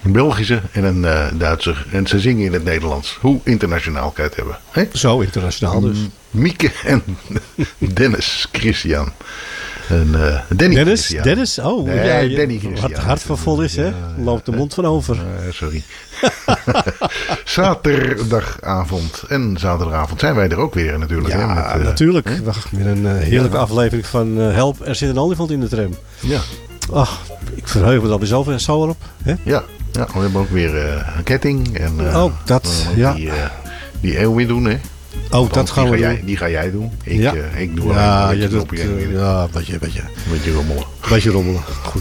Belgische en een Duitser. En ze zingen in het Nederlands. Hoe internationaal kan je het hebben? Hè? Zo internationaal dus. Mieke en Dennis Christian. En, Danny Dennis? Christian. Dennis? Oh, Nee, ja, Danny Christian. wat het hart van vol is, hè? Loopt de mond van over. Sorry. Zaterdagavond en zaterdagavond zijn wij er ook weer natuurlijk. Ja, hè, met, natuurlijk. Met een heerlijke aflevering van Help, er zit een olifant in de tram. Ja. Ach, ik verheug me er alweer zo op. Hè? Ja, we hebben ook weer een ketting. En, oh, dat, ja. Die eeuw weer doen, hè? Oh, dat gaan we doen. Die ga jij doen. Ik doe ja, alleen je doet, een beetje beetje rommelen. Beetje rommelen. Goed.